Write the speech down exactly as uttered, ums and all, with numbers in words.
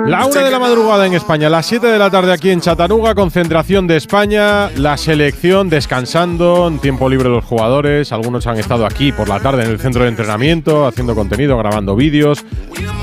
La una de la madrugada en España, las siete de la tarde aquí en Chattanooga, concentración de España, la selección descansando, en tiempo libre los jugadores, algunos han estado aquí por la tarde en el centro de entrenamiento, haciendo contenido, grabando vídeos.